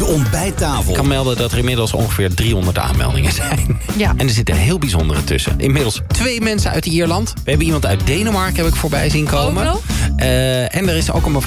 ontbijttafel. Ik kan melden dat er inmiddels ongeveer 300 aanmeldingen zijn. Ja. En er zitten heel bijzondere tussen. Inmiddels 2 mensen uit Ierland. We hebben iemand uit Denemarken heb ik voorbij zien komen. Ook nog? En er is ook een mevrouw